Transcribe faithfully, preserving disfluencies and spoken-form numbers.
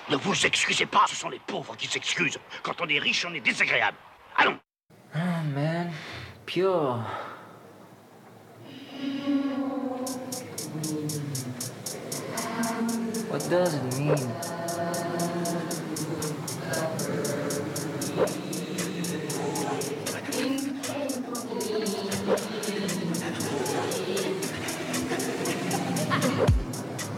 Ne vous excusez pas, ce sont les pauvres qui s'excusent. Quand on est riche, on est désagréable. Allons. Ah, man. Pure. What does it mean?